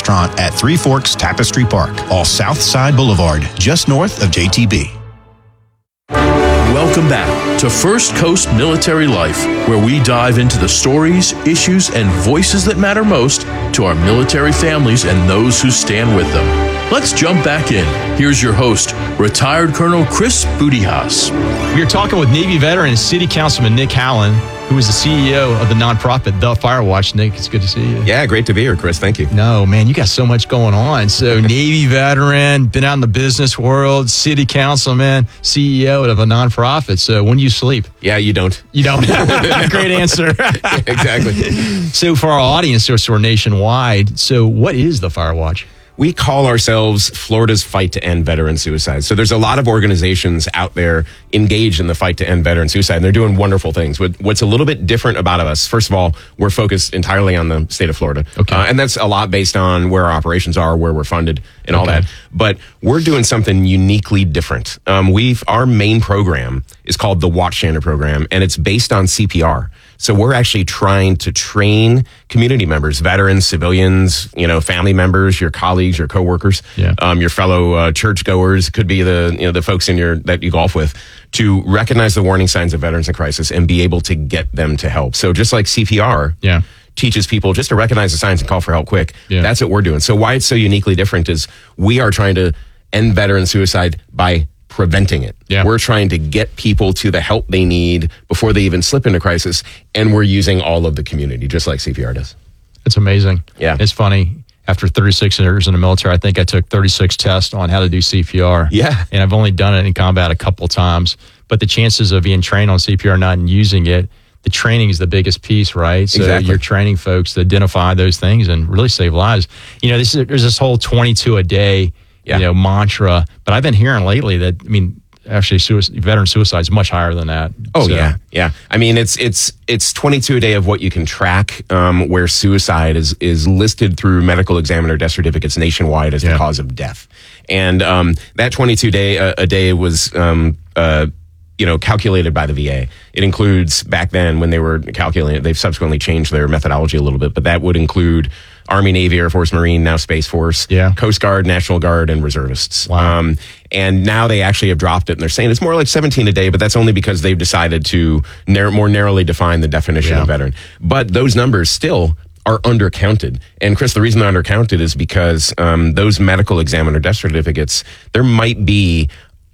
restaurant at Three Forks Tapestry Park, off Southside Boulevard, just north of JTB. Welcome back to First Coast Military Life, where we dive into the stories, issues, and voices that matter most to our military families and those who stand with them. Let's jump back in. Here's your host, retired Colonel Chris Bootyhouse. We are talking with Navy veteran and City Councilman Nick Howland, who is the CEO of the nonprofit The Firewatch. Nick, it's good to see you. Yeah, great to be here, Chris. Thank you. No, man, you got so much going on. So Navy veteran, been out in the business world, City Councilman, CEO of a nonprofit. So when do you sleep? Yeah, you don't. You don't. Great answer. Exactly. So for our audience, so we're nationwide. So what is The Firewatch? We call ourselves Florida's fight to end veteran suicide. So there's a lot of organizations out there engaged in the fight to end veteran suicide, and they're doing wonderful things. What's a little bit different about us, first of all, we're focused entirely on the state of Florida. Okay. And that's a lot based on where our operations are, where we're funded, and all that. But we're doing something uniquely different. Our main program is called the Watchstander Program, and it's based on CPR. So we're actually trying to train community members, veterans, civilians, family members, your colleagues, your coworkers, your fellow churchgoers, could be the folks that you golf with, to recognize the warning signs of veterans in crisis and be able to get them to help. So just like CPR teaches people just to recognize the signs and call for help quick, that's what we're doing. So why it's so uniquely different is we are trying to end veteran suicide by preventing it. We're trying to get people to the help they need before they even slip into crisis, and we're using all of the community, just like CPR does. It's amazing. Yeah. It's funny. After 36 years in the military, I think I took 36 tests on how to do CPR. Yeah. And I've only done it in combat a couple times. But the chances of being trained on CPR, not using it, the training is the biggest piece, right? So exactly. You're training folks to identify those things and really save lives. There's this whole 22 a day mantra, but I've been hearing lately that, actually veteran suicide is much higher than that. Oh, so. Yeah. I mean, it's 22 a day of what you can track, where suicide is listed through medical examiner death certificates nationwide as the cause of death. And that 22 a day was calculated by the VA. It includes, back then when they were calculating it, they've subsequently changed their methodology a little bit, but that would include Army, Navy, Air Force, Marine, now Space Force, Coast Guard, National Guard, and reservists. Wow. And now they actually have dropped it, and they're saying it's more like 17 a day, but that's only because they've decided to more narrowly define the definition of veteran. But those numbers still are undercounted. And Chris, the reason they're undercounted is because those medical examiner death certificates, there might be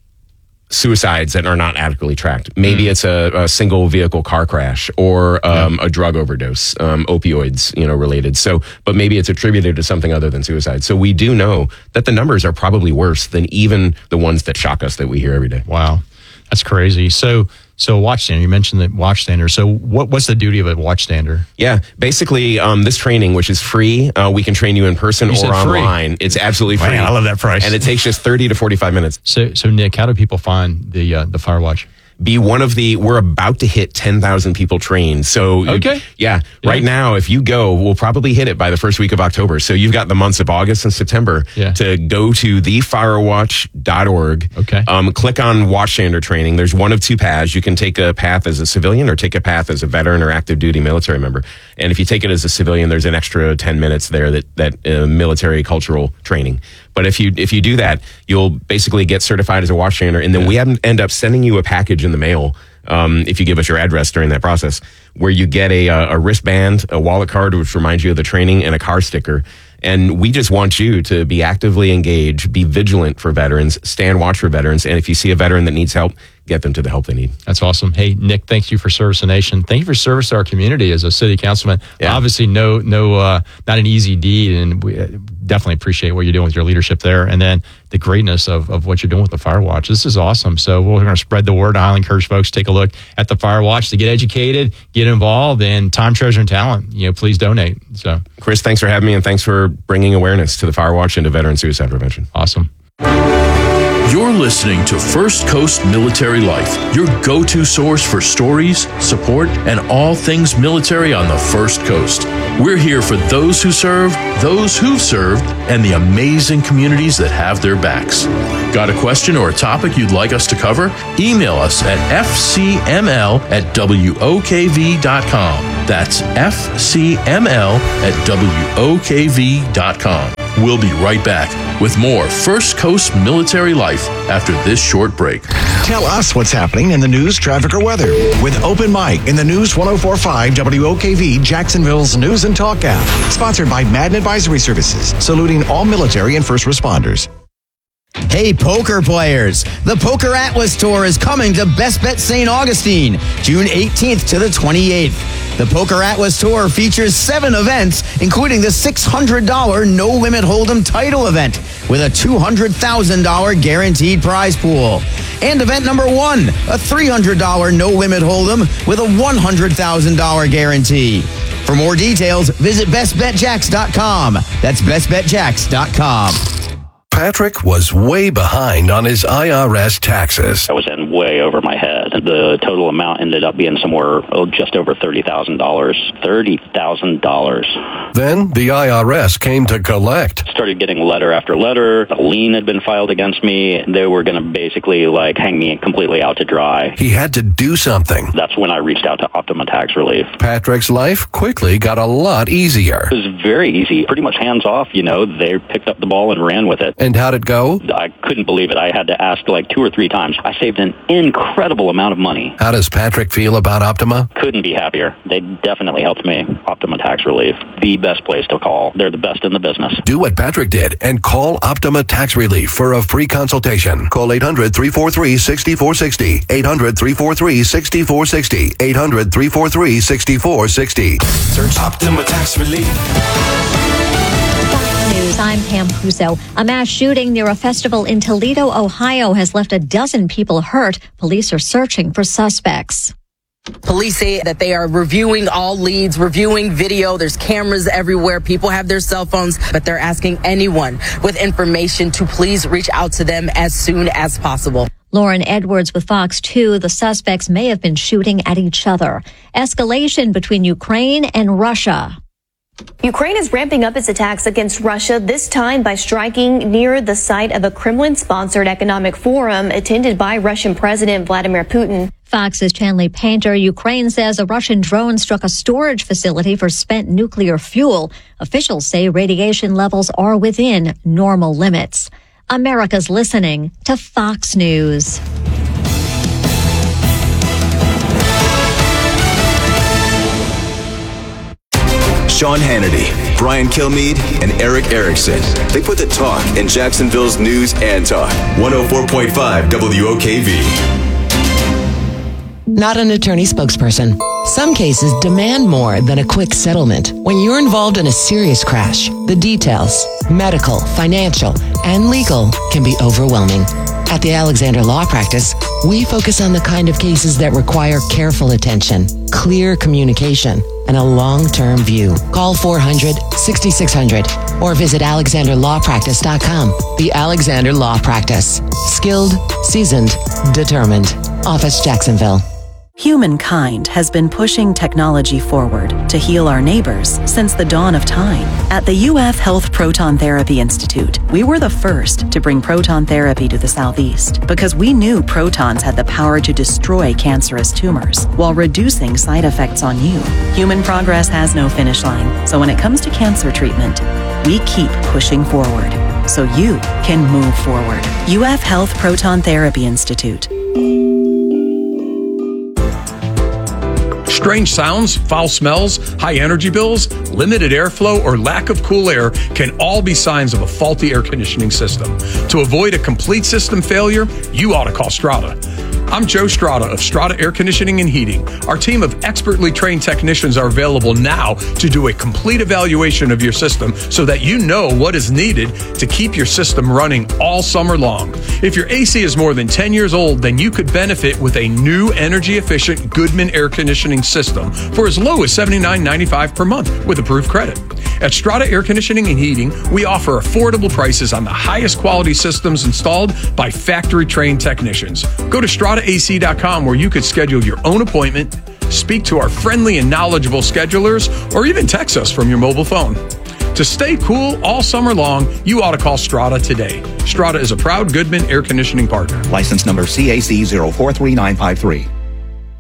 suicides that are not adequately tracked. Maybe it's a single vehicle car crash or a drug overdose, opioids, related. So, but maybe it's attributed to something other than suicide. So we do know that the numbers are probably worse than even the ones that shock us that we hear every day. Wow. That's crazy. So Watchstander, you mentioned the Watchstander. So what's the duty of a Watchstander? Yeah, basically this training, which is free, we can train you in person or online. Free. It's absolutely free. Man, I love that price. And it takes just 30 to 45 minutes. So Nick, how do people find the Firewatch? Be one of we're about to hit 10,000 people trained. So, right now, if you go, we'll probably hit it by the first week of October. So you've got the months of August and September to go to thefirewatch.org. Okay. Click on Watchstander training. There's one of two paths. You can take a path as a civilian or take a path as a veteran or active duty military member. And if you take it as a civilian, there's an extra 10 minutes there that military cultural training. But if you do that, you'll basically get certified as a Watchstander, and then we end up sending you a package in the mail, if you give us your address during that process, where you get a wristband, a wallet card, which reminds you of the training, and a car sticker. And we just want you to be actively engaged, be vigilant for veterans, stand watch for veterans, and if you see a veteran that needs help, get them to the help they need. That's awesome. Hey, Nick, thank you for service to the nation. Thank you for service to our community as a city councilman. Obviously, no, not an easy deed, and we definitely appreciate what you're doing with your leadership there, and then the greatness of what you're doing with the Firewatch. This is awesome. So we're going to spread the word. I encourage folks to take a look at the Firewatch to get educated, get involved, and time, treasure, and talent. Please donate. So, Chris, thanks for having me, and thanks for bringing awareness to the Firewatch and to veteran suicide prevention. Awesome. You're listening to First Coast Military Life, your go-to source for stories, support, and all things military on the First Coast. We're here for those who serve, those who've served, and the amazing communities that have their backs. Got a question or a topic you'd like us to cover? Email us at fcml@wokv.com. That's FCML@WOKV.com. We'll be right back with more First Coast Military Life after this short break. Tell us what's happening in the news, traffic, or weather with Open Mic in the News 104.5 WOKV Jacksonville's News and Talk app. Sponsored by Madden Advisory Services, saluting all military and first responders. Hey, poker players. The Poker Atlas Tour is coming to Best Bet St. Augustine, June 18th to the 28th. The Poker Atlas Tour features 7 events, including the $600 No Limit Hold'em title event with a $200,000 guaranteed prize pool. And event number 1, a $300 No Limit Hold'em with a $100,000 guarantee. For more details, visit bestbetjacks.com. That's bestbetjacks.com. Patrick was way behind on his IRS taxes. I was in way over my head. The total amount ended up being somewhere just over $30,000. $30,000. Then the IRS came to collect. Started getting letter after letter. A lien had been filed against me. They were going to basically hang me completely out to dry. He had to do something. That's when I reached out to Optima Tax Relief. Patrick's life quickly got a lot easier. It was very easy, pretty much hands off. They picked up the ball and ran with it. And how'd it go? I couldn't believe it. I had to ask 2 or 3 times. I saved an incredible amount of money. How does Patrick feel about Optima? Couldn't be happier. They definitely helped me. Optima Tax Relief, the best place to call. They're the best in the business. Do what Patrick did and call Optima Tax Relief for a free consultation. Call 800-343-6460. 800-343-6460. 800-343-6460. Search Optima Tax Relief. News, I'm Pam Puso. A mass shooting near a festival in Toledo, Ohio has left a dozen people hurt. Police are searching for suspects. Police say that they are reviewing all leads, reviewing video. There's cameras everywhere. People have their cell phones, but they're asking anyone with information to please reach out to them as soon as possible. Lauren Edwards with Fox 2. The suspects may have been shooting at each other. Escalation between Ukraine and Russia. Ukraine is ramping up its attacks against Russia, this time by striking near the site of a Kremlin-sponsored economic forum attended by Russian President Vladimir Putin. Fox's Chanley Painter. Ukraine says a Russian drone struck a storage facility for spent nuclear fuel. Officials say radiation levels are within normal limits. America's listening to Fox News. Sean Hannity, Brian Kilmeade, and Eric Erickson. They put the talk in Jacksonville's News and Talk. 104.5 WOKV. Not an attorney spokesperson. Some cases demand more than a quick settlement. When you're involved in a serious crash, the details, medical, financial, and legal, can be overwhelming. At the Alexander Law Practice, we focus on the kind of cases that require careful attention, clear communication, and a long-term view. Call 400-6600 or visit alexanderlawpractice.com. The Alexander Law Practice. Skilled, seasoned, determined. Office Jacksonville. Humankind has been pushing technology forward to heal our neighbors since the dawn of time. At the UF Health Proton Therapy Institute, we were the first to bring proton therapy to the Southeast because we knew protons had the power to destroy cancerous tumors while reducing side effects on you. Human progress has no finish line, so when it comes to cancer treatment, we keep pushing forward so you can move forward. UF Health Proton Therapy Institute. Strange sounds, foul smells, high energy bills, limited airflow, or lack of cool air can all be signs of a faulty air conditioning system. To avoid a complete system failure, you ought to call Strata. I'm Joe Strata of Strata Air Conditioning and Heating. Our team of expertly trained technicians are available now to do a complete evaluation of your system so that you know what is needed to keep your system running all summer long. If your AC is more than 10 years old, then you could benefit with a new energy-efficient Goodman air conditioning system for as low as $79.95 per month with approved credit. At Strata Air Conditioning and Heating, we offer affordable prices on the highest quality systems installed by factory-trained technicians. Go to StrataAC.com where you could schedule your own appointment, speak to our friendly and knowledgeable schedulers, or even text us from your mobile phone. To stay cool all summer long, you ought to call Strata today. Strata is a proud Goodman air conditioning partner. License number CAC 043953.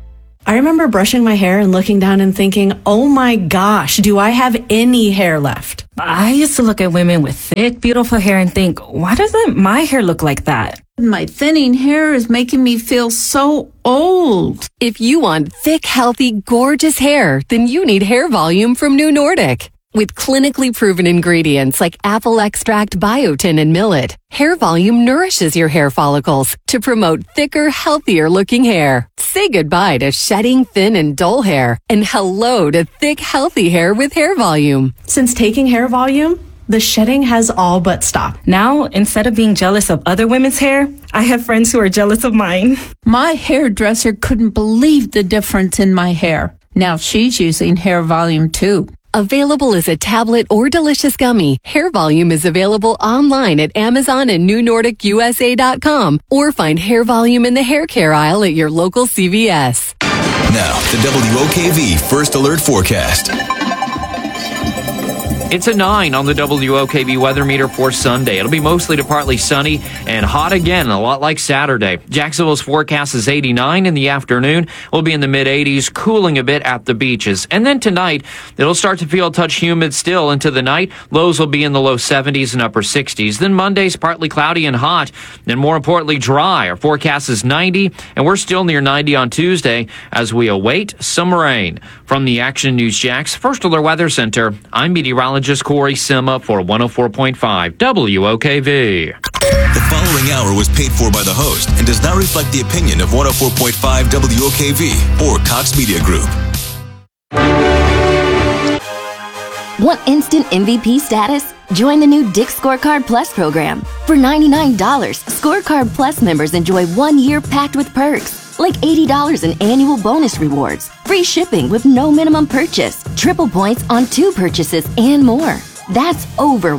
I remember brushing my hair and looking down and thinking, oh my gosh, do I have any hair left? I used to look at women with thick, beautiful hair and think, why doesn't my hair look like that? My thinning hair is making me feel so old. If you want thick, healthy, gorgeous hair, then you need Hair Volume from New Nordic. With clinically proven ingredients like apple extract, biotin, and millet, Hair Volume nourishes your hair follicles to promote thicker, healthier looking hair. Say goodbye to shedding, thin, and dull hair, and hello to thick, healthy hair with Hair Volume. Since taking Hair Volume, the shedding has all but stopped. Now, instead of being jealous of other women's hair, I have friends who are jealous of mine. My hairdresser couldn't believe the difference in my hair. Now she's using Hair Volume too. Available as a tablet or delicious gummy, Hair Volume is available online at Amazon and NewNordicUSA.com, or find Hair Volume in the hair care aisle at your local CVS. Now, the WOKV First Alert Forecast. It's a 9 on the WOKV weather meter for Sunday. It'll be mostly to partly sunny and hot again, a lot like Saturday. Jacksonville's forecast is 89 in the afternoon. We'll be in the mid-80s, cooling a bit at the beaches. And then tonight, it'll start to feel a touch humid still into the night. Lows will be in the low 70s and upper 60s. Then Monday's partly cloudy and hot, and more importantly, dry. Our forecast is 90, and we're still near 90 on Tuesday as we await some rain. From the Action News Jax First Alert Weather Center, I'm meteorologist Corey Sima for 104.5 WOKV. The following hour was paid for by the host and does not reflect the opinion of 104.5 WOKV or Cox Media Group. Want instant MVP status? Join the new Dick's Scorecard Plus program. For $99, Scorecard Plus members enjoy 1 year packed with perks, like $80 in annual bonus rewards, free shipping with no minimum purchase, triple points on 2 purchases, and more. That's over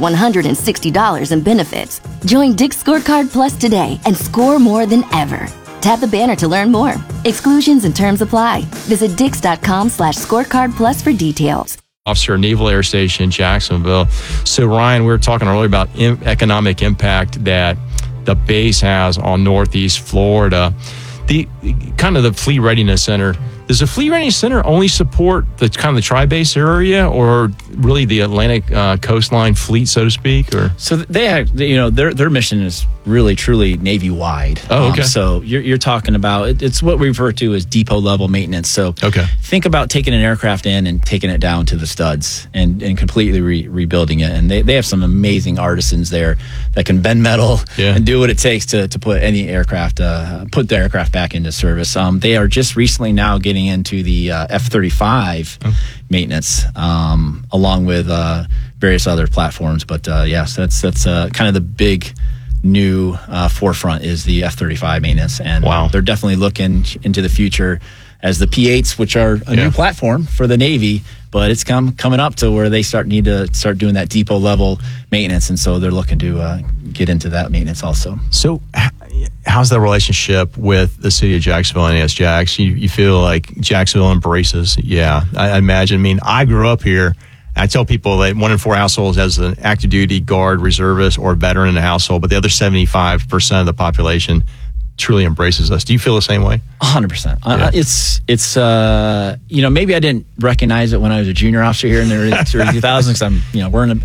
$160 in benefits. Join Dick's Scorecard Plus today and score more than ever. Tap the banner to learn more. Exclusions and terms apply. Visit Dix.com/scorecard plus for details. Officer, Naval Air Station, Jacksonville. So, Ryan, we were talking earlier about economic impact that the base has on Northeast Florida. The kind of the Fleet Readiness Center. Does the Fleet Readiness Center only support the kind of the tri-base area, or really the Atlantic coastline fleet, so to speak? Or so they have, their mission is really truly Navy wide. Oh, okay. So you're talking about it's what we refer to as depot level maintenance. So think about taking an aircraft in and taking it down to the studs and completely rebuilding it. And they have some amazing artisans there that can bend metal and do what it takes to put any aircraft put the aircraft back into service. They are just recently now getting into the F-35 maintenance, along with various other platforms. But yes, that's kind of the big new forefront is the F-35 maintenance, and they're definitely looking into the future as the P-8s, which are a new platform for the Navy, but it's coming up to where they need to start doing that depot level maintenance, and so they're looking to get into that maintenance also. So how's the relationship with the city of Jacksonville and ASJax? You feel like Jacksonville embraces? Yeah, I imagine. I mean, I grew up here. I tell people that 1 in 4 households has an active duty guard, reservist, or veteran in the household, but the other 75% of the population truly embraces us. Do you feel the same way? 100%. It's maybe I didn't recognize it when I was a junior officer here in the early 2000s, because I'm worrying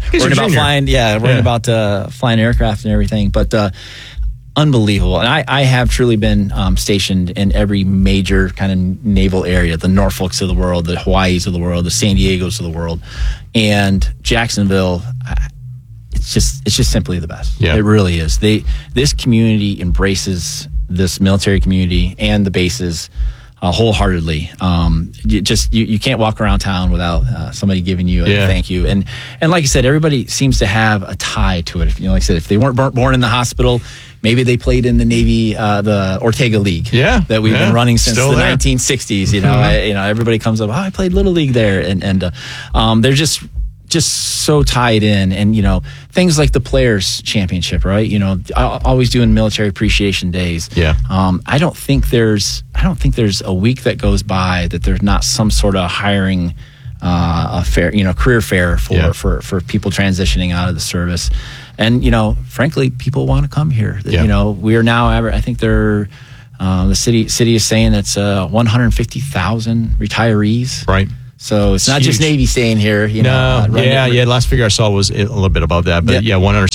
about flying aircraft and everything, but unbelievable. And I have truly been stationed in every major kind of naval area, the Norfolks of the world, the Hawaiis of the world, the San Diegos of the world, and Jacksonville. It's just simply the best. Yeah. It really is. This community embraces this military community and the bases wholeheartedly. You can't walk around town without somebody giving you a thank you. And like I said, everybody seems to have a tie to it. Like I said, if they weren't born in the hospital, maybe they played in the Navy, the Ortega League that we've been running since the 1960s. Everybody comes up, I played Little League there. And they're just so tied in, and things like the Players Championship, right? Always doing military appreciation days. I don't think there's a week that goes by that there's not some sort of hiring a fair, career fair for people transitioning out of the service. And frankly, people want to come here. We are now, I think they're The city is saying it's 150,000 retirees. Right. So it's not just Navy staying here. The last figure I saw was a little bit above that, but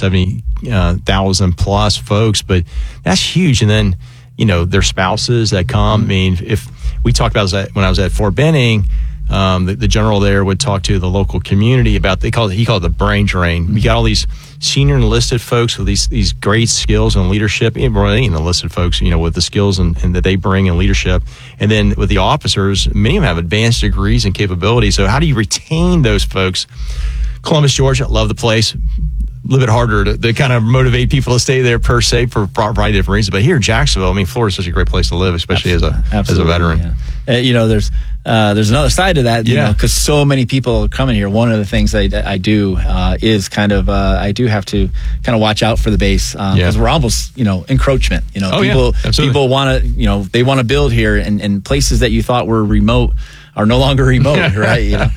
170,000 plus folks. But that's huge. And then their spouses that come. I mean, if we talked about that when I was at Fort Benning. The general there would talk to the local community about he called it the brain drain. We got all these senior enlisted folks with these great skills and leadership, any enlisted folks, with the skills and that they bring in leadership. And then with the officers, many of them have advanced degrees and capabilities. So how do you retain those folks? Columbus, Georgia, love the place. A little bit harder to kind of motivate people to stay there per se for a variety of different reasons. But here in Jacksonville, I mean, Florida's such a great place to live, especially as a veteran. Yeah. There's another side to that, because so many people are coming here. One of the things I do is I do have to kind of watch out for the base because we're almost, encroachment. People want to, they want to build here, and places that you thought were remote are no longer remote, right?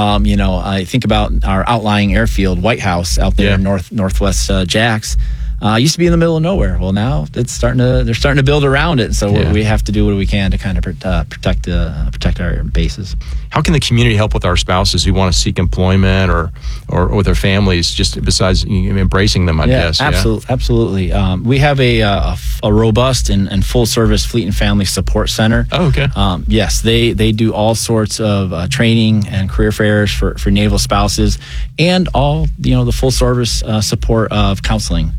I think about our outlying airfield, White House, out there in northwest Jax. Used to be in the middle of nowhere. Well, now they're starting to build around it. So we have to do what we can to kind of protect our bases. How can the community help with our spouses who want to seek employment or with their families, just besides embracing them, I guess? Absolutely. We have a robust and full service fleet and family support center. Oh, okay. Yes, they do all sorts of training and career fairs for naval spouses, and all the full service support of counseling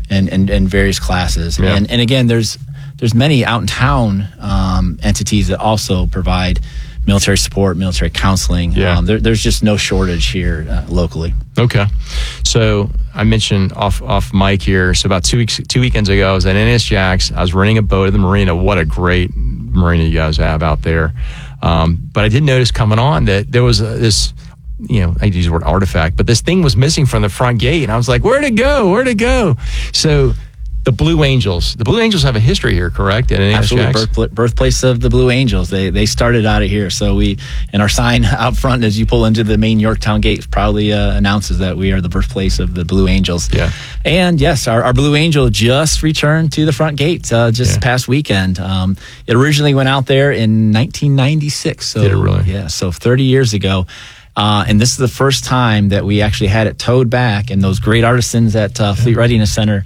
and various classes. Yeah. And again, there's many out in town entities that also provide military support, military counseling. Yeah. There's just no shortage here locally. Okay. So I mentioned off mic here. So about 2 weekends ago, I was at NAS Jax. I was renting a boat at the marina. What a great marina you guys have out there. But I did notice coming on that there was this, I use the word artifact, but this thing was missing from the front gate. And I was like, where'd it go? So the Blue Angels have a history here, correct? At NAS Jax? Absolutely. Birthplace of the Blue Angels. They started out of here. So and our sign out front as you pull into the main Yorktown gate probably announces that we are the birthplace of the Blue Angels. Yeah. And yes, our Blue Angel just returned to the front gate this past weekend. It originally went out there in 1996. So, did it really? Yeah. So 30 years ago. And this is the first time that we actually had it towed back, and those great artisans at Fleet Readiness Center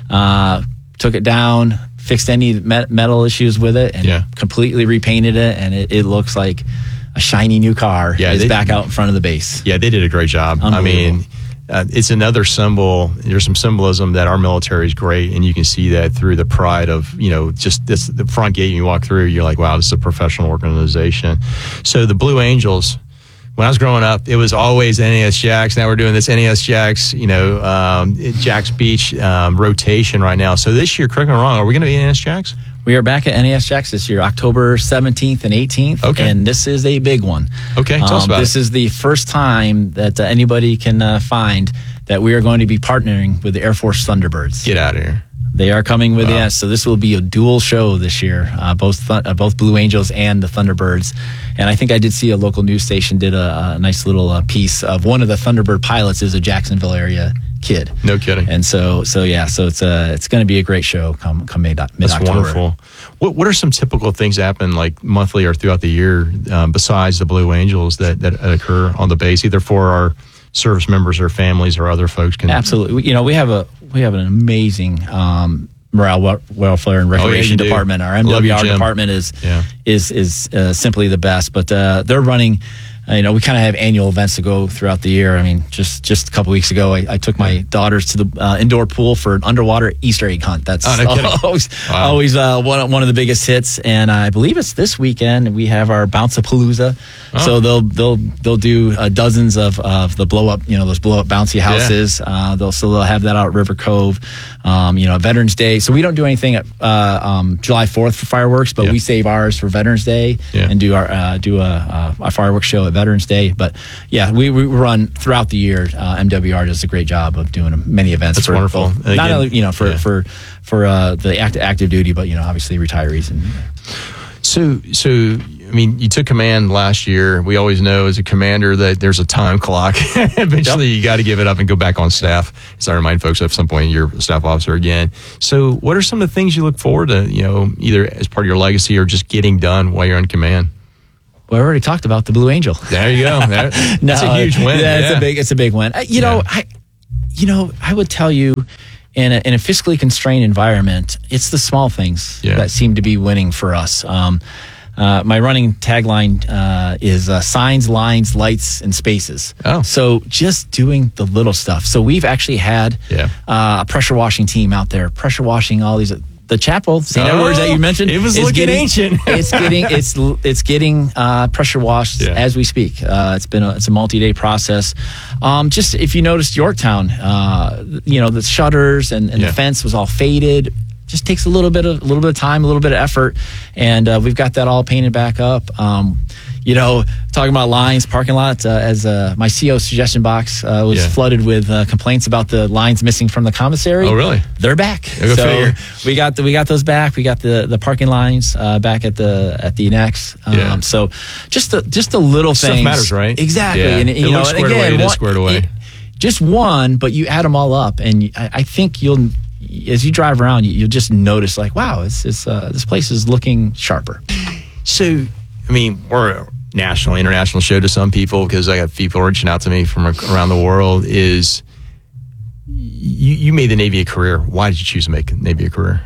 took it down, fixed any metal issues with it, and completely repainted it, and it looks like a shiny new car. Yeah, it's back out in front of the base. Yeah, they did a great job. I mean, it's another symbol. There's some symbolism that our military is great, and you can see that through the pride of, just the front gate you walk through, you're like, wow, this is a professional organization. So the Blue Angels, when I was growing up, it was always NAS Jax. Now we're doing this NAS Jax, Jax Beach rotation right now. So this year, correct me if I'm wrong, are we going to be NAS Jax? We are back at NAS Jax this year, October 17th and 18th. Okay. And this is a big one. Okay, tell us about this it. Is the first time that anybody can find that we are going to be partnering with the Air Force Thunderbirds. Get out of here. They are coming with so this will be a dual show this year, both Blue Angels and the Thunderbirds. And I think I did see a local news station did a nice little piece of one of the Thunderbird pilots is a Jacksonville area kid. No kidding. And so it's going to be a great show come mid-October. That's wonderful. What are some typical things that happen like monthly or throughout the year besides the Blue Angels that occur on the base, either for our service members or families or other folks can? Absolutely. We have an amazing morale, welfare, and recreation department. Our MWR department is simply the best. But they're running. We kind of have annual events to go throughout the year. I mean, just a couple weeks ago, I took my daughters to the indoor pool for an underwater Easter egg hunt. That's always one of the biggest hits. And I believe it's this weekend. We have our Bounce-a-Palooza. So they'll do dozens of the blow up, those blow up bouncy houses. They'll have that out at River Cove. Veterans Day. So we don't do anything at July 4th for fireworks, but we save ours for Veterans Day and do a fireworks show at Veterans Day. But we run throughout the year. MWR does a great job of doing many events. That's wonderful. Not only for the active duty, but obviously retirees. And so mean, you took command last year. We always know as a commander that there's a time clock. Eventually, you got to give it up and go back on staff. As I remind folks, at some point you're a staff officer again. So what are some of the things you look forward to, either as part of your legacy or just getting done while you're in command? Well, I already talked about the Blue Angel. There you go. That's a huge win. Yeah, it's a big win. I would tell you, in a fiscally constrained environment, it's the small things that seem to be winning for us. My running tagline is signs, lines, lights, and spaces. Oh. So just doing the little stuff. So we've actually had a pressure washing team out there, pressure washing all these. The chapel, St. Edward's that you mentioned, it was looking ancient. it's getting pressure washed as we speak. It's a multi-day process. Just if you noticed Yorktown, the shutters and the fence was all faded. Just takes a little bit of time, a little bit of effort, and we've got that all painted back up. Talking about lines, parking lots, as my CO suggestion box was flooded with complaints about the lines missing from the commissary. Oh, really? They're back. So we got those back. We got the parking lines back at the annex. So just the little stuff things matters, right? Exactly. Yeah. And it looks squared away. It is squared away. Just one, but you add them all up, and I think you'll. As you drive around, you'll just notice, like, wow, this place is looking sharper. So, I mean, we're a national, international show to some people because I got people reaching out to me from around the world. Is you made the Navy a career? Why did you choose to make the Navy a career?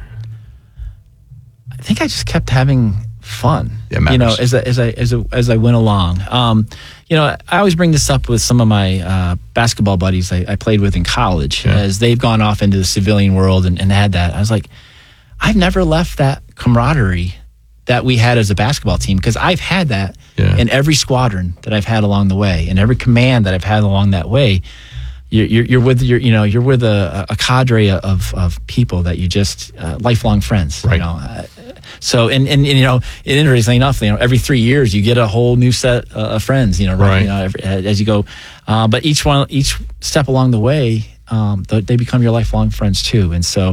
I think I just kept having fun. It matters. As I went along. I always bring this up with some of my basketball buddies I played with in college as they've gone off into the civilian world and had that. I was like, I've never left that camaraderie that we had as a basketball team because I've had that in every squadron that I've had along the way and every command that I've had along that way. You're with a cadre of people that you just lifelong friends. Right. So interestingly enough, every 3 years you get a whole new set of friends. As you go, but each step along the way, they become your lifelong friends too. And so,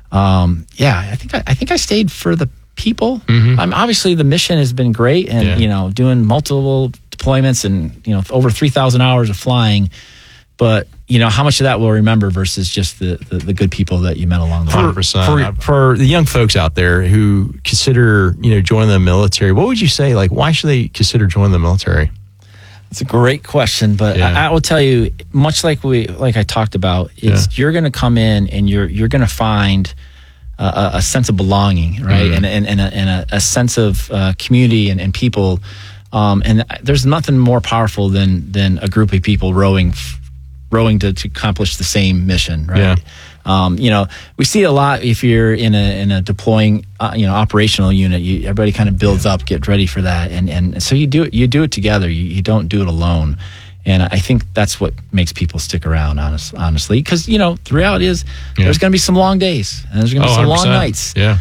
I think I stayed for the people. Mm-hmm. Obviously the mission has been great, and doing multiple deployments and over 3,000 hours of flying. But how much of that we'll remember versus just the good people that you met along the way. 100%. For the young folks out there who consider joining the military, what would you say? Like, why should they consider joining the military? It's a great question, but I will tell you, much like I talked about, you're going to come in and you're going to find a sense of belonging, right, and a sense of community and people, and there's nothing more powerful than a group of people rowing to accomplish the same mission, right? Yeah. We see a lot if you're in a deploying, operational unit. Everybody kind of builds up, get ready for that, and so you do it together. You don't do it alone, and I think that's what makes people stick around, honestly, because the reality is there's going to be some long days and there's going to be some 100%. Long nights. Yeah.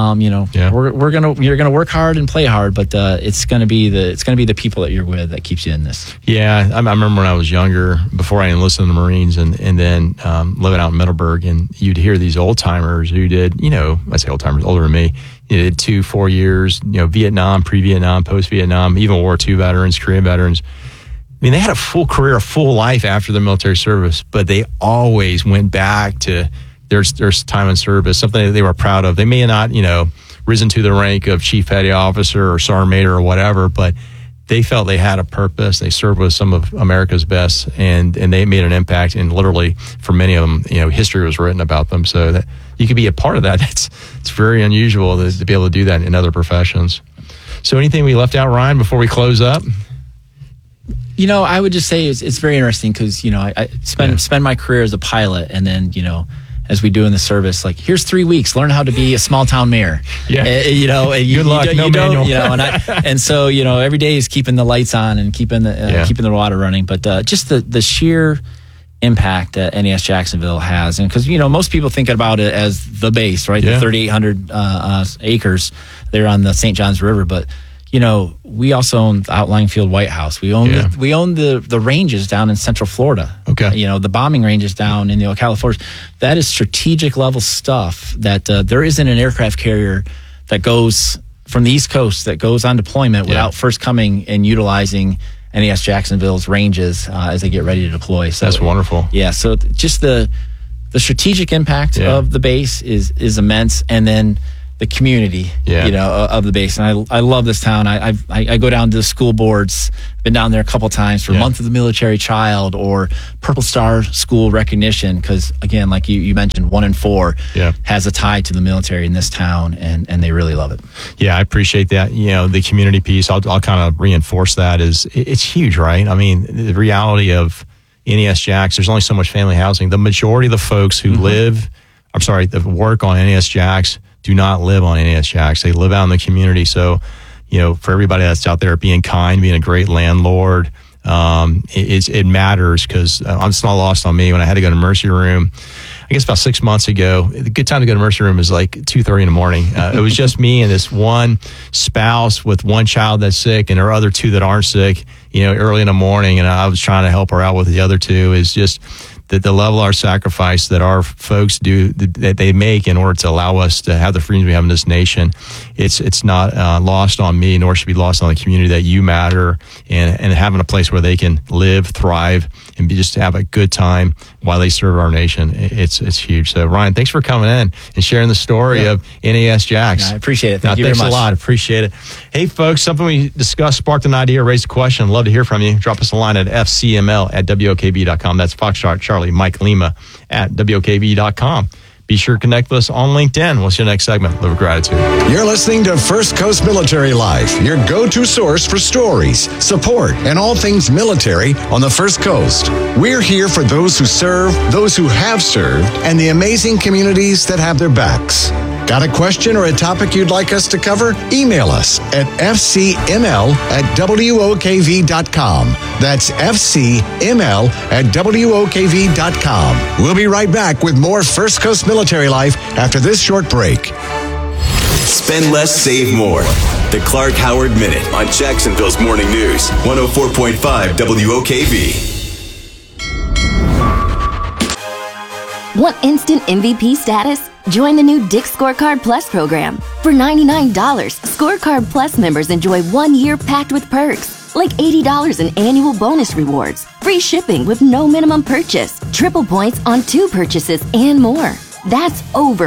You're gonna work hard and play hard, but it's gonna be the people that you're with that keeps you in this. Yeah, I remember when I was younger, before I enlisted in the Marines, and then living out in Middleburg, and you'd hear these old timers who did, I say old timers, older than me, did 2-4 years, Vietnam, pre-Vietnam, post-Vietnam, even World War II veterans, Korean veterans. I mean, they had a full career, a full life after the military service, but they always went back to their time in service, something that they were proud of. They may not, risen to the rank of chief petty officer or sergeant major or whatever, but they felt they had a purpose. They served with some of America's best, and they made an impact. And literally, for many of them, history was written about them. So that you could be a part of that. It's very unusual to be able to do that in other professions. So anything we left out, Ryan, before we close up? I would just say it's very interesting because, I spend my career as a pilot, and then, as we do in the service, like, here's 3 weeks, learn how to be a small town mayor. Yeah. Good luck, no manual. And so, every day is keeping the lights on and keeping the water running. But just the sheer impact that NAS Jacksonville has. And because, most people think about it as the base, right? The 3,800 acres there on the St. Johns River. But, we also own the outlying field White House. We own the ranges down in Central Florida. Okay. The bombing ranges down in the Ocala Forest. That is strategic level stuff that there isn't an aircraft carrier that goes from the East Coast that goes on deployment without first coming and utilizing NAS Jacksonville's ranges as they get ready to deploy. So that's wonderful. Yeah, so just the strategic impact of the base is immense, and then the community, of the base. And I love this town. I go down to the school boards. Been down there a couple times for Month of the Military Child or Purple Star School recognition, because again, like you mentioned, 1 in 4 has a tie to the military in this town, and they really love it. Yeah, I appreciate that. The community piece, I'll kind of reinforce that, is it's huge, right? I mean, the reality of NAS Jax, there's only so much family housing. The majority of the folks who that work on NAS Jax do not live on NAS Jax. They live out in the community. So, for everybody that's out there being kind, being a great landlord, it matters, because it's not lost on me. When I had to go to Mercy Room, I guess about 6 months ago, the good time to go to Mercy Room is like 2:30 in the morning. It was just me and this one spouse with one child that's sick, and there are other 2 that aren't sick, early in the morning. And I was trying to help her out with the other 2. Is just the level of our sacrifice that our folks do, that they make in order to allow us to have the freedoms we have in this nation. It's not lost on me, nor should be lost on the community, that you matter, and having a place where they can live, thrive, and just have a good time while they serve our nation. It's huge. So Ryan, thanks for coming in and sharing the story of NAS Jax. I appreciate it. Thank you very much. Thanks a lot. Appreciate it. Hey folks, something we discussed sparked an idea, raised a question. Love to hear from you. Drop us a line at fcml@wokv.com. That's Foxtrot Charlie Mike Lima at wokv.com. Be sure to connect with us on LinkedIn. We'll see you next segment. Live with gratitude. You're listening to First Coast Military Life, your go-to source for stories, support, and all things military on the First Coast. We're here for those who serve, those who have served, and the amazing communities that have their backs. Got a question or a topic you'd like us to cover? Email us at fcml@wokv.com. That's fcml@wokv.com. We'll be right back with more First Coast Military Life after this short break. Spend less, save more. The Clark Howard Minute on Jacksonville's Morning News, 104.5 WOKV. Want instant MVP status? Join the new Dick's Scorecard Plus program. For $99, Scorecard Plus members enjoy 1 year packed with perks, like $80 in annual bonus rewards, free shipping with no minimum purchase, triple points on 2 purchases, and more. That's over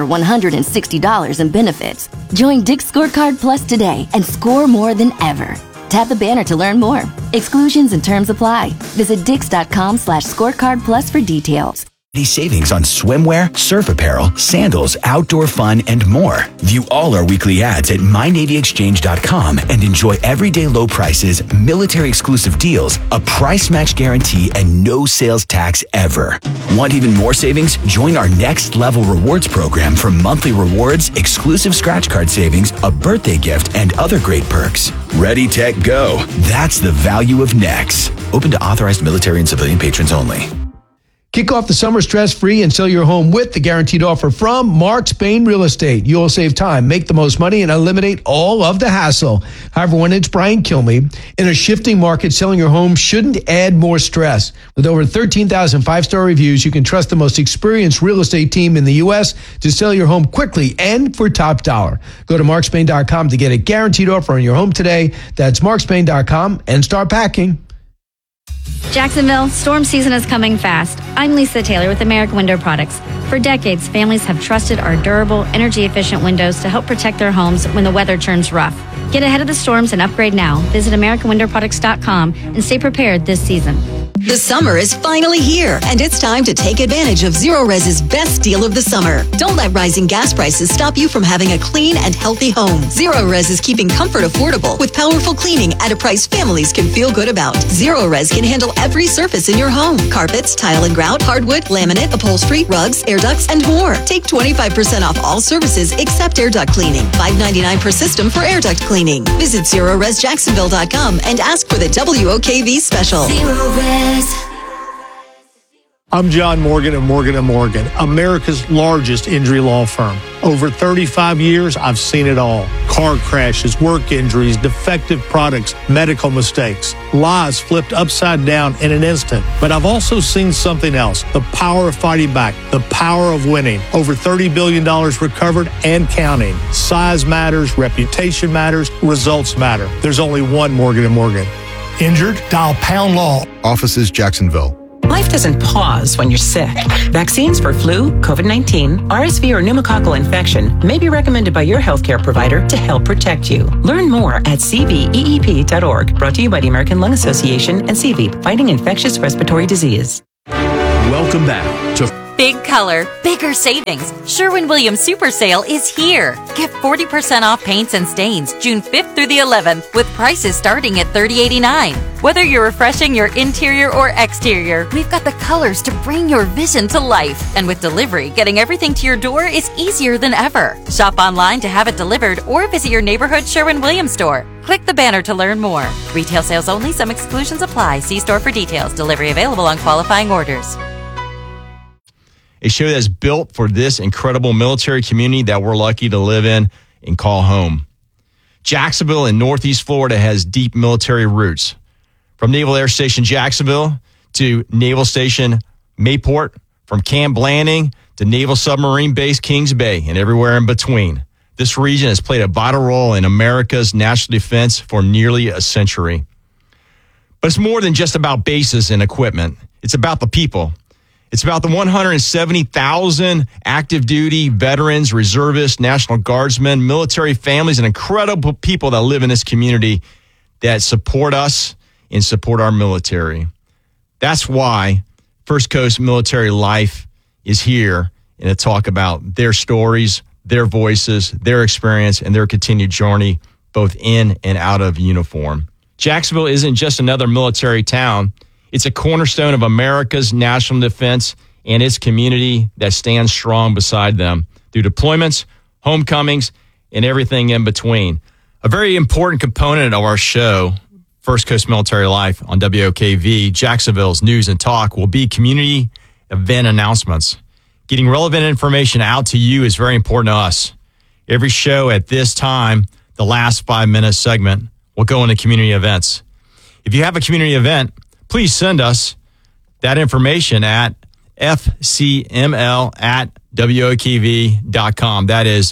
$160 in benefits. Join Dick's Scorecard Plus today and score more than ever. Tap the banner to learn more. Exclusions and terms apply. Visit dix.com/scorecard plus for details. Savings on swimwear, surf apparel, sandals, outdoor fun, and more. View all our weekly ads at mynavyexchange.com and enjoy everyday low prices, military exclusive deals, a price match guarantee, and no sales tax ever. Want even more savings? Join our Next Level Rewards program for monthly rewards, exclusive scratch card savings, a birthday gift, and other great perks. Ready, tech, go. That's the value of Next. Open to authorized military and civilian patrons only. Kick off the summer stress-free and sell your home with the guaranteed offer from Mark Spain Real Estate. You'll save time, make the most money, and eliminate all of the hassle. Hi, everyone. It's Brian Kilmeade. In a shifting market, selling your home shouldn't add more stress. With over 13,000 five-star reviews, you can trust the most experienced real estate team in the U.S. to sell your home quickly and for top dollar. Go to markspain.com to get a guaranteed offer on your home today. That's markspain.com and start packing. Jacksonville, storm season is coming fast. I'm Lisa Taylor with American Window Products. For decades, families have trusted our durable, energy-efficient windows to help protect their homes when the weather turns rough. Get ahead of the storms and upgrade now. Visit AmericanWindowProducts.com and stay prepared this season. The summer is finally here, and it's time to take advantage of Zerorez's best deal of the summer. Don't let rising gas prices stop you from having a clean and healthy home. Zerorez is keeping comfort affordable with powerful cleaning at a price families can feel good about. Zerorez can handle every surface in your home: carpets, tile and grout, hardwood, laminate, upholstery, rugs, air ducts, and more. Take 25% off all services except air duct cleaning. $5.99 per system for air duct cleaning. Visit ZerorezJacksonville.com and ask for the WOKV special. Zerorez. I'm John Morgan of Morgan & Morgan, America's largest injury law firm. Over 35 years, I've seen it all. Car crashes, work injuries, defective products, medical mistakes, lives flipped upside down in an instant. But I've also seen something else, the power of fighting back, the power of winning. Over $30 billion recovered and counting. Size matters, reputation matters, results matter. There's only one Morgan & Morgan. Injured? Dial Pound Law. Offices, Jacksonville. Life doesn't pause when you're sick. Vaccines for flu, COVID-19, RSV, or pneumococcal infection may be recommended by your healthcare provider to help protect you. Learn more at cveep.org. Brought to you by the American Lung Association and CVEEP, fighting infectious respiratory disease. Welcome back to Big color, bigger savings. Sherwin-Williams Super Sale is here. Get 40% off paints and stains June 5th through the 11th with prices starting at $30.89. Whether you're refreshing your interior or exterior, we've got the colors to bring your vision to life. And with delivery, getting everything to your door is easier than ever. Shop online to have it delivered or visit your neighborhood Sherwin-Williams store. Click the banner to learn more. Retail sales only. Some exclusions apply. See store for details. Delivery available on qualifying orders. A show that's built for this incredible military community that we're lucky to live in and call home. Jacksonville in Northeast Florida has deep military roots. From Naval Air Station Jacksonville to Naval Station Mayport, from Camp Blanding to Naval Submarine Base Kings Bay and everywhere in between. This region has played a vital role in America's national defense for nearly a century. But it's more than just about bases and equipment. It's about the people. It's about the 170,000 active duty veterans, reservists, National Guardsmen, military families, and incredible people that live in this community that support us and support our military. That's why First Coast Military Life is here and to talk about their stories, their voices, their experience, and their continued journey, both in and out of uniform. Jacksonville isn't just another military town. It's a cornerstone of America's national defense and its community that stands strong beside them through deployments, homecomings, and everything in between. A very important component of our show, First Coast Military Life on WOKV, Jacksonville's News and Talk, will be community event announcements. Getting relevant information out to you is very important to us. Every show at this time, the last 5-minute segment, will go into community events. If you have a community event, please send us that information at fcml@wokv.com. That is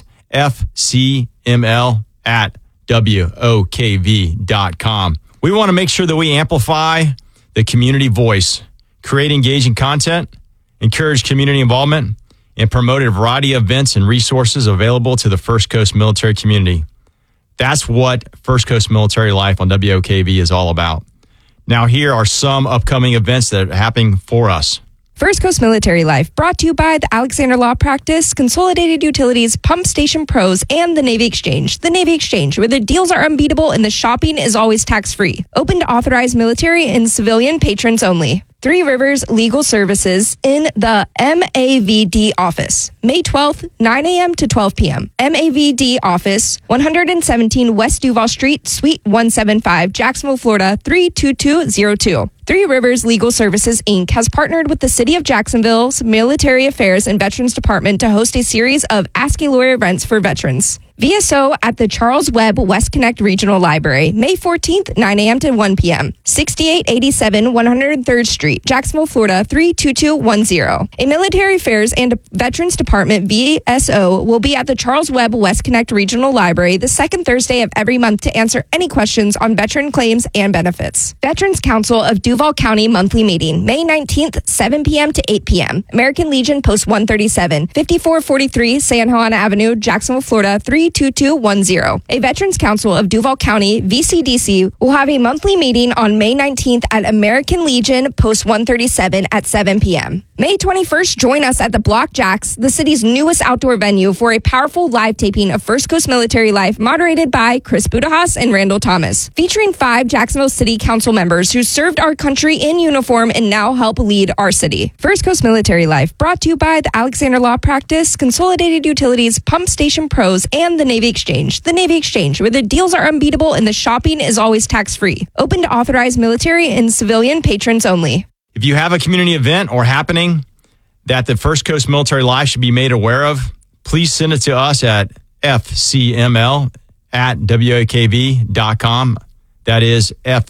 fcml@wokv.com. We want to make sure that we amplify the community voice, create engaging content, encourage community involvement, and promote a variety of events and resources available to the First Coast military community. That's what First Coast Military Life on WOKV is all about. Now, here are some upcoming events that are happening for us. First Coast Military Life, brought to you by the Alexander Law Practice, Consolidated Utilities, Pump Station Pros, and the Navy Exchange. The Navy Exchange, where the deals are unbeatable and the shopping is always tax-free. Open to authorized military and civilian patrons only. Three Rivers Legal Services in the MAVD office, May 12th, 9 a.m. to 12 p.m. MAVD office, 117 West Duval Street, Suite 175, Jacksonville, Florida, 32202. Three Rivers Legal Services, Inc. has partnered with the City of Jacksonville's Military Affairs and Veterans Department to host a series of Ask a Lawyer events for veterans. VSO at the Charles Webb West Connect Regional Library, May 14th, 9 a.m. to 1 p.m. 6887 103rd Street, Jacksonville, Florida, 32210. A Military Affairs and Veterans Department VSO will be at the Charles Webb West Connect Regional Library the second Thursday of every month to answer any questions on veteran claims and benefits. Veterans Council of Duval County monthly meeting, May 19th, 7 p.m. to 8 p.m. American Legion Post 137, 5443 San Juan Avenue, Jacksonville, Florida, 32210. A Veterans Council of Duval County, VCDC, will have a monthly meeting on May 19th at American Legion Post 137 at 7 p.m. May 21st, join us at the Block Jacks, the city's newest outdoor venue, for a powerful live taping of First Coast Military Life, moderated by Chris Budajas and Randall Thomas, featuring 5 Jacksonville City Council members who served our country in uniform and now help lead our city. First Coast Military Life, brought to you by the Alexander Law Practice, Consolidated Utilities, Pump Station Pros, and the Navy Exchange. The Navy Exchange, where the deals are unbeatable and the shopping is always tax-free. Open to authorized military and civilian patrons only. If you have a community event or happening that the First Coast Military Life should be made aware of, please send it to us at fcml@wokv.com. That is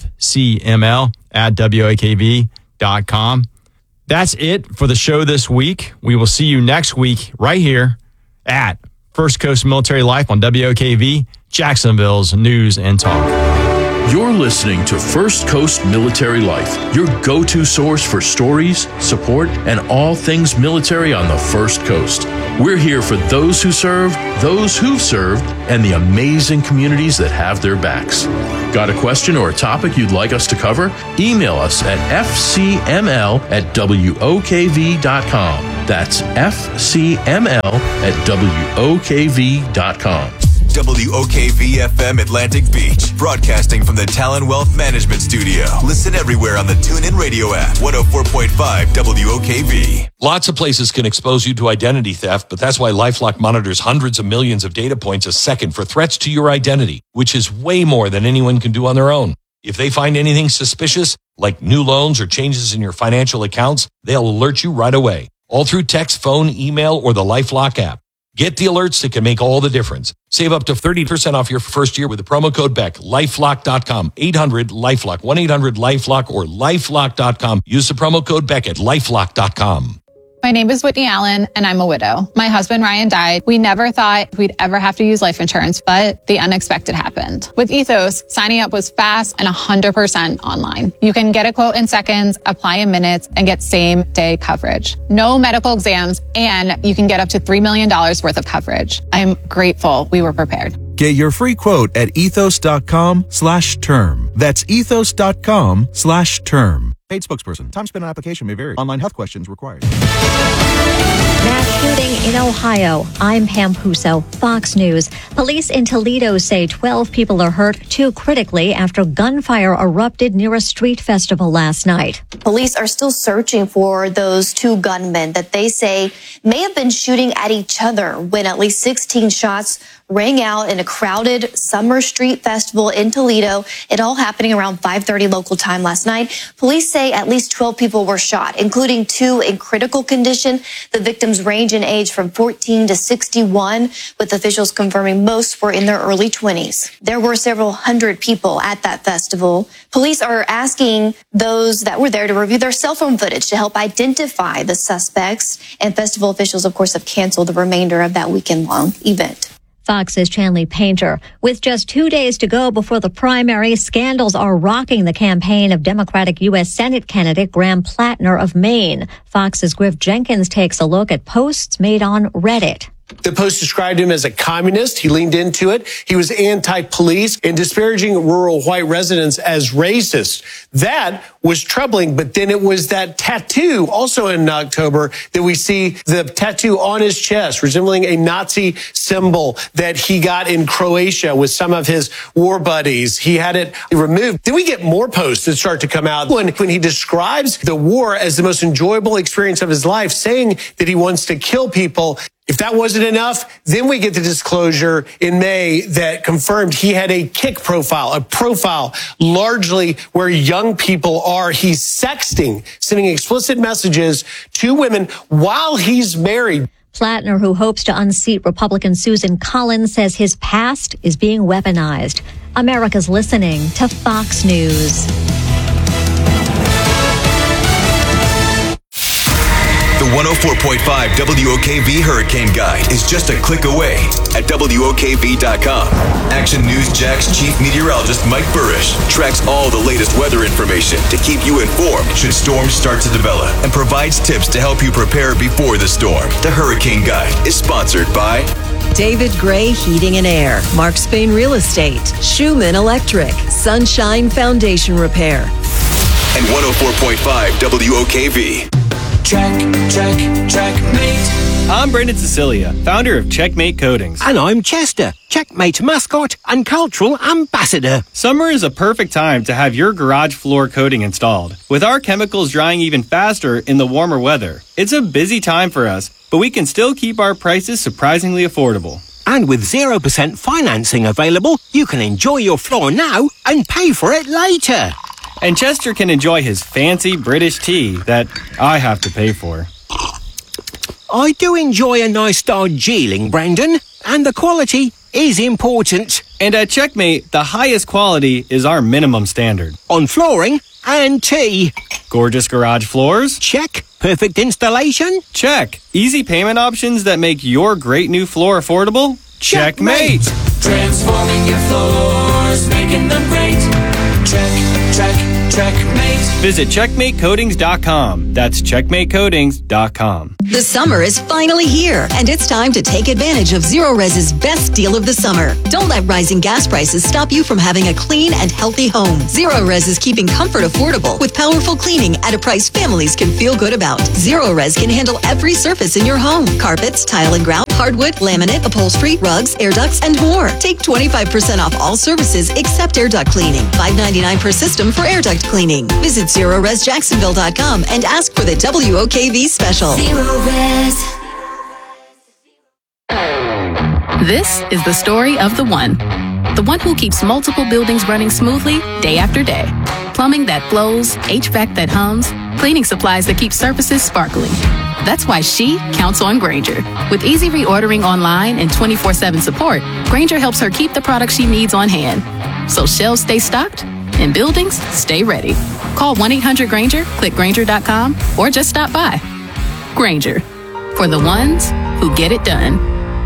fcml@wokv.com. That's it for the show this week. We will see you next week right here at First Coast Military Life on WOKV, Jacksonville's News and Talk. You're listening to First Coast Military Life, your go-to source for stories, support, and all things military on the First Coast. We're here for those who serve, those who've served, and the amazing communities that have their backs. Got a question or a topic you'd like us to cover? Email us at fcml@wokv.com. That's fcml@wokv.com. WOKV-FM Atlantic Beach, broadcasting from the Talon Wealth Management Studio. Listen everywhere on the TuneIn Radio app, 104.5 WOKV. Lots of places can expose you to identity theft, but that's why LifeLock monitors hundreds of millions of data points a second for threats to your identity, which is way more than anyone can do on their own. If they find anything suspicious, like new loans or changes in your financial accounts, they'll alert you right away, all through text, phone, email, or the LifeLock app. Get the alerts that can make all the difference. Save up to 30% off your first year with the promo code BECK. LifeLock.com. 800-LifeLock. 1-800-LifeLock or LifeLock.com. Use the promo code BECK at LifeLock.com. My name is Whitney Allen, and I'm a widow. My husband, Ryan, died. We never thought we'd ever have to use life insurance, but the unexpected happened. With Ethos, signing up was fast and 100% online. You can get a quote in seconds, apply in minutes, and get same-day coverage. No medical exams, and you can get up to $3 million worth of coverage. I'm grateful we were prepared. Get your free quote at ethos.com/term. That's ethos.com/term. Paid spokesperson. Time spent on application may vary. Online health questions required. Mass shooting in Ohio. I'm Pam Puso, Fox News. Police in Toledo say 12 people are hurt, 2 critically, after gunfire erupted near a street festival last night. Police are still searching for those 2 gunmen that they say may have been shooting at each other when at least 16 shots rang out in a crowded summer street festival in Toledo. It all happening around 5:30 local time last night. Police say at least 12 people were shot, including 2 in critical condition. The victims range in age from 14 to 61, with officials confirming most were in their early 20s. There were several hundred people at that festival. Police are asking those that were there to review their cell phone footage to help identify the suspects. And festival officials, of course, have canceled the remainder of that weekend-long event. Fox's Chanley Painter. With just 2 days to go before the primary, scandals are rocking the campaign of Democratic U.S. Senate candidate Graham Plattner of Maine. Fox's Griff Jenkins takes a look at posts made on Reddit. The post described him as a communist. He leaned into it. He was anti-police and disparaging rural white residents as racist. That was troubling. But then it was that tattoo also in October that we see the tattoo on his chest resembling a Nazi symbol that he got in Croatia with some of his war buddies. He had it removed. Then we get more posts that start to come out when he describes the war as the most enjoyable experience of his life, saying that he wants to kill people. If that wasn't enough, then we get the disclosure in May that confirmed he had a Kik profile, a profile largely where young people are. He's sexting, sending explicit messages to women while he's married. Plattner, who hopes to unseat Republican Susan Collins, says his past is being weaponized. America's listening to Fox News. The 104.5 WOKV Hurricane Guide is just a click away at WOKV.com. Action News Jack's chief meteorologist Mike Burrish tracks all the latest weather information to keep you informed should storms start to develop and provides tips to help you prepare before the storm. The Hurricane Guide is sponsored by David Gray Heating and Air, Mark Spain Real Estate, Schumann Electric, Sunshine Foundation Repair, and 104.5 WOKV. Checkmate. I'm Brendan Cecilia, founder of Checkmate Coatings. And I'm Chester, Checkmate mascot and cultural ambassador. Summer is a perfect time to have your garage floor coating installed. With our chemicals drying even faster in the warmer weather, it's a busy time for us, but we can still keep our prices surprisingly affordable. And with 0% financing available, you can enjoy your floor now and pay for it later. And Chester can enjoy his fancy British tea that I have to pay for. I do enjoy a nice Darjeeling, Brandon, and the quality is important. And at Checkmate, the highest quality is our minimum standard. On flooring and tea. Gorgeous garage floors? Check. Perfect installation? Check. Easy payment options that make your great new floor affordable? Checkmate. Transforming your floors, making them great. Checkmate. Visit CheckmateCoatings.com. That's CheckmateCoatings.com. The summer is finally here, and it's time to take advantage of Zerorez's best deal of the summer. Don't let rising gas prices stop you from having a clean and healthy home. Zerorez is keeping comfort affordable with powerful cleaning at a price families can feel good about. Zerorez can handle every surface in your home: carpets, tile and grout, hardwood, laminate, upholstery, rugs, air ducts, and more. Take 25% off all services except air duct cleaning. $5.99 per system for air duct cleaning. Visit ZerorezJacksonville.com and ask for the WOKV special. Zerorez. This is the story of the one who keeps multiple buildings running smoothly day after day. Plumbing that flows, HVAC that hums, cleaning supplies that keep surfaces sparkling. That's why she counts on Grainger. With easy reordering online and 24/7 support, Grainger helps her keep the products she needs on hand. So shelves stay stocked and buildings stay ready. Call 1-800-GRAINGER, click Grainger.com, or just stop by. Grainger, for the ones who get it done.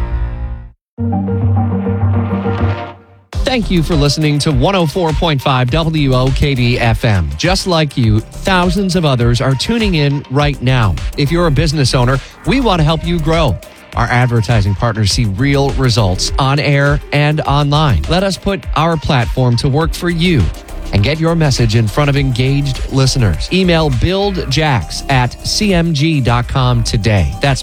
Thank you for listening to 104.5 WOKV FM. Just like you, thousands of others are tuning in right now. If you're a business owner, we want to help you grow. Our advertising partners see real results on air and online. Let us put our platform to work for you and get your message in front of engaged listeners. Email buildjax@cmg.com today. That's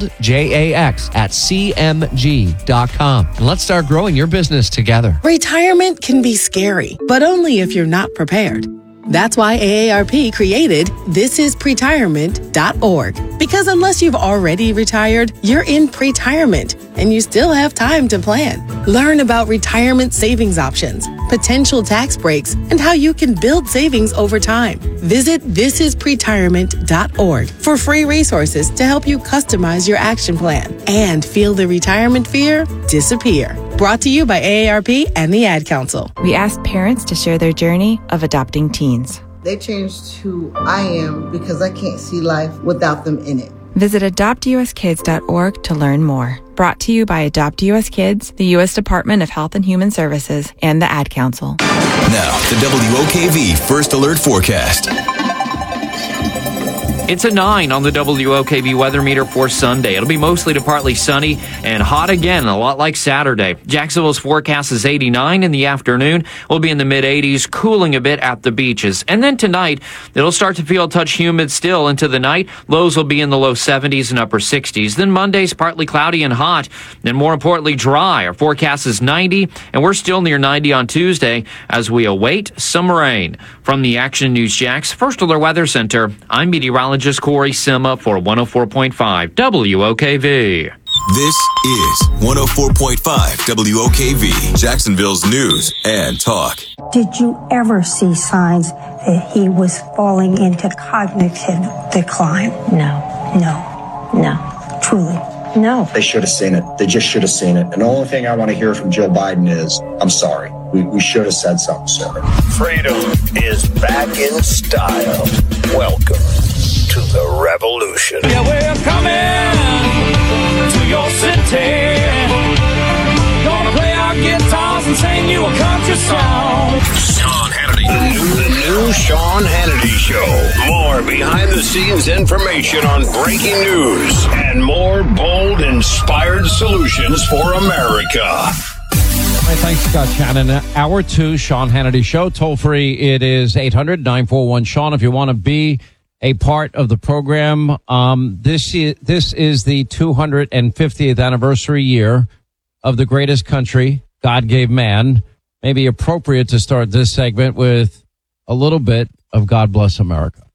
buildjax@cmg.com. And let's start growing your business together. Retirement can be scary, but only if you're not prepared. That's why AARP created thisispretirement.org. Because unless you've already retired, you're in pretirement and you still have time to plan. Learn about retirement savings options, potential tax breaks, and how you can build savings over time. Visit thisispretirement.org for free resources to help you customize your action plan and feel the retirement fear disappear. Brought to you by AARP and the Ad Council. We asked parents to share their journey of adopting teens. They changed who I am because I can't see life without them in it. Visit adoptuskids.org to learn more. Brought to you by Adopt US Kids, the U.S. Department of Health and Human Services, and the Ad Council. Now, the WOKV First Alert Forecast. It's a 9 on the WOKV weather meter for Sunday. It'll be mostly to partly sunny and hot again, a lot like Saturday. Jacksonville's forecast is 89 in the afternoon. We'll be in the mid-80s, cooling a bit at the beaches. And then tonight, it'll start to feel a touch humid still into the night. Lows will be in the low 70s and upper 60s. Then Monday's partly cloudy and hot, and more importantly, dry. Our forecast is 90, and we're still near 90 on Tuesday as we await some rain. From the Action News Jax First Alert Weather Center, I'm meteorologist Corey Sima for 104.5 WOKV. This is 104.5 WOKV, Jacksonville's news and talk. Did you ever see signs that he was falling into cognitive decline? No. Truly. No. They should have seen it. They just should have seen it. And the only thing I want to hear from Joe Biden is, I'm sorry. We should have said something sooner. Freedom is back in style. Welcome to the revolution. Yeah, we're coming to your city. Gonna play our guitars and sing you a country song. Sean Hannity. The new Sean Hannity Show. More behind-the-scenes information on breaking news and more bold, inspired solutions for America. Hey, thanks, Scott Shannon. Hour 2, Sean Hannity Show. Toll free, it is 800-941-SEAN if you want to be a part of the program. This is the 250th anniversary year of the greatest country God gave man. Maybe appropriate to start this segment with a little bit of God Bless America.